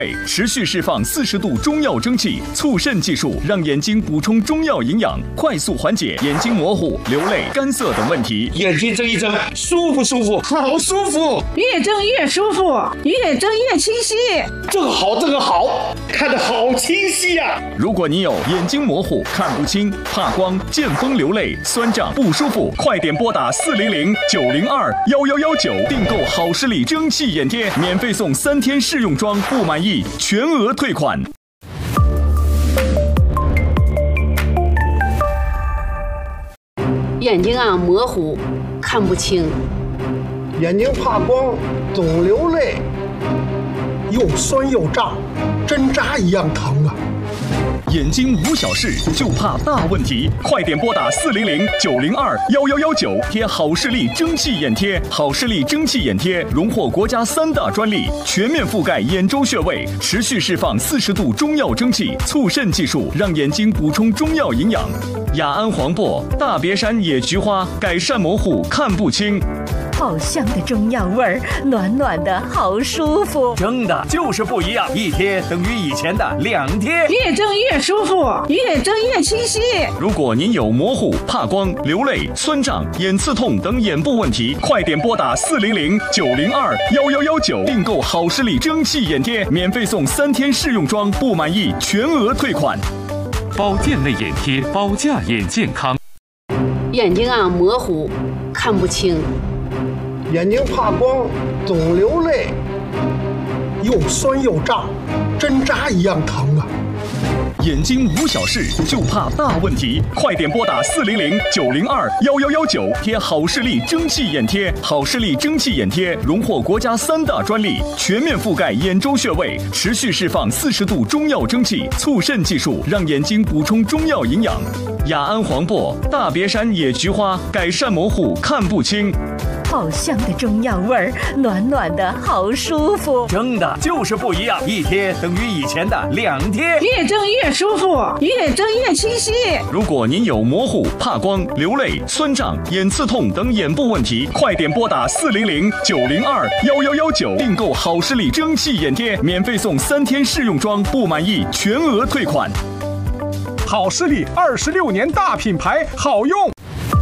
持续释放40度中药蒸汽，促渗技术让眼睛补充中药营养，快速缓解眼睛模糊、流泪、干涩等问题。 眼睛睁一睁，舒服舒服，好舒服， 越睁越舒服，越睁越清晰。 这个好，看得好清晰呀！ 如果你有眼睛模糊、看不清、怕光、见风流泪、酸胀不舒服，快点拨打400-902-1119订购好视力蒸汽眼贴，免费送3天试用装，不满意全额退款。 眼睛模糊，看不清， 眼睛怕光，总流泪，又酸又胀，针扎一样疼啊！ 眼睛无小事，就怕大问题，快点拨打400-902-1119贴好视力蒸汽眼贴。好视力蒸汽眼贴荣获国家3大专利，全面覆盖眼周穴位，持续释放40度中药蒸汽，促渗技术让眼睛补充中药营养。雅安黄柏、大别山野菊花改善模糊看不清。 好香的中药味儿，暖暖的好舒服。 蒸的就是不一样，一贴等于以前的2贴。 越蒸越舒服，越蒸越清晰。 如果您有模糊、怕光、流泪、酸胀、眼刺痛等眼部问题，快点拨打400-902-1119订购好视力蒸汽眼贴，免费送3天试用装，不满意全额退款。 保健类眼贴，保驾眼健康。 眼睛模糊，看不清， 眼睛怕光，总流泪，又酸又胀，针扎一样疼啊！ 眼睛无小事，就怕大问题，快点拨打400-902-1119贴好视力蒸汽眼贴。好视力蒸汽眼贴荣获国家3大专利，全面覆盖眼周穴位，持续释放40度中药蒸汽，促渗技术让眼睛补充中药营养。雅安黄柏、大别山野菊花改善模糊看不清。 好香的中药味儿，暖暖的好舒服。 蒸的就是不一样，一贴等于以前的2贴。 越蒸越舒服，越蒸越清晰。 如果您有模糊、怕光、流泪、酸胀、眼刺痛等眼部问题，快点拨打400-902-1119订购好视力蒸汽眼贴，免费送3天试用装，不满意全额退款。 好视力26年大品牌，好用。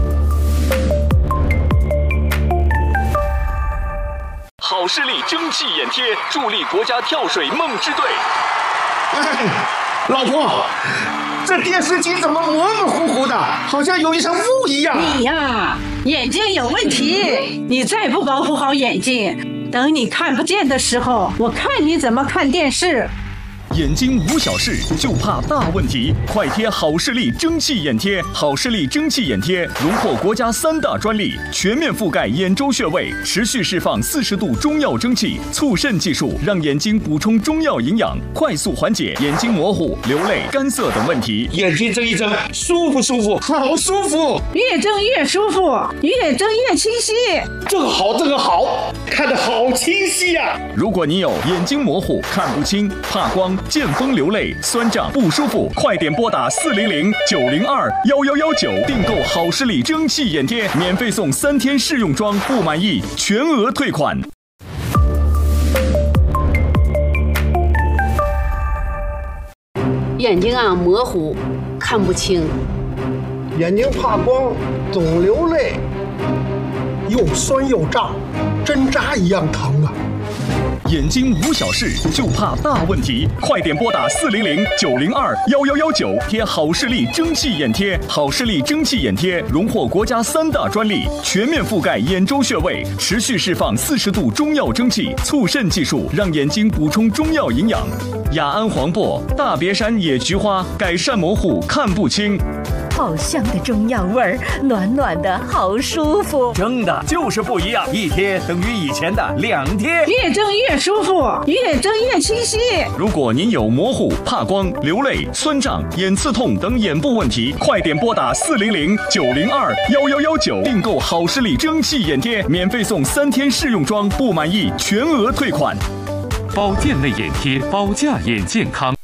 好视力蒸汽眼贴助力国家跳水梦之队。 老婆，这电视机怎么模模糊糊的，好像有一层雾一样？ 你呀，眼睛有问题，你再不保护好眼睛，等你看不见的时候，我看你怎么看电视。 眼睛无小事，就怕大问题，快贴好视力蒸汽眼贴。好视力蒸汽眼贴荣获国家3大专利，全面覆盖眼周穴位，持续释放40度中药蒸汽，促渗技术让眼睛补充中药营养，快速缓解眼睛模糊、流泪、干涩等问题。 眼睛睁一睁，舒服舒服，好舒服， 越睁越舒服，越睁越清晰。 这个好，看得好清晰呀！ 如果你有眼睛模糊、看不清、怕光、见风流泪、酸胀不舒服，快点拨打400-902-1119订购好视力蒸汽眼贴，免费送3天试用装，不满意全额退款。 眼睛模糊，看不清， 眼睛怕光，总流泪，又酸又胀，针扎一样疼啊！ 眼睛无小事，就怕大问题，快点拨打400-902-1119贴好视力蒸汽眼贴。好视力蒸汽眼贴荣获国家3大专利，全面覆盖眼周穴位，持续释放40度中药蒸汽，促渗技术让眼睛补充中药营养。雅安黄柏、大别山野菊花改善模糊看不清。 好香的中药味儿，暖暖的好舒服。 蒸的就是不一样，一贴等于以前的2贴。 越蒸越舒服，越蒸越清晰。 如果您有模糊、怕光、流泪、酸胀、眼刺痛等眼部问题，快点拨打400-902-1119订购好视力蒸汽眼贴，免费送3天试用装，不满意全额退款。 保健类眼贴，保驾眼健康。